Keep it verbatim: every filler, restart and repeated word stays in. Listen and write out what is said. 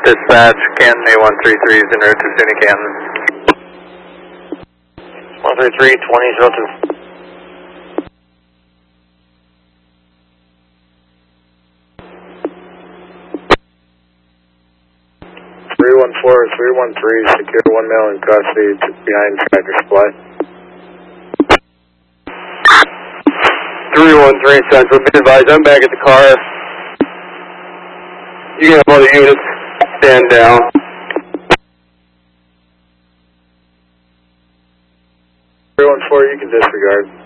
Dispatch, Canton A one three three is en route to SUNY Canton. one three three, twenty, zero two. three one four, three one three, secure one male in custody behind Tractor Supply. three one three, Central, be advised, I'm back at the car. You can have other units stand down. three one four, you can disregard.